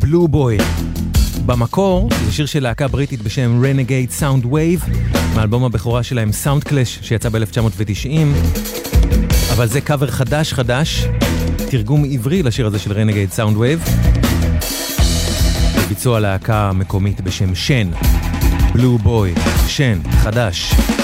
בלו בוי. במקור זה שיר של להקה בריטית בשם Renegade Soundwave, מאלבום הבכורה שלהם Sound Clash שיצא ב-1990, אבל זה קאבר חדש, תרגום עברי לשיר הזה של Renegade Soundwave, בביצוע להקה מקומית בשם שן. בלו בוי, שן, חדש.